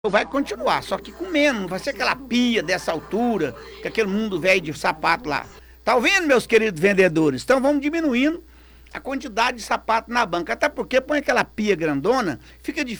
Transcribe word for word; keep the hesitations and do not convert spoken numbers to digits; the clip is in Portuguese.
Vai continuar, só que com menos, não vai ser aquela pia dessa altura, com aquele mundo velho de sapato lá. Tá vendo, meus queridos vendedores? Então vamos diminuindo a quantidade de sapato na banca, até porque põe aquela pia grandona, fica difícil